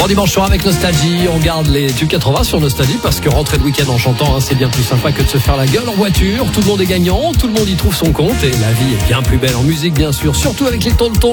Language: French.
Bon dimanche soir avec Nostalgie, on garde les tubes 80 sur Nostalgie parce que rentrer le week-end en chantant, c'est bien plus sympa que de se faire la gueule en voiture. Tout le monde est gagnant, tout le monde y trouve son compte et la vie est bien plus belle en musique bien sûr, surtout avec les tontons.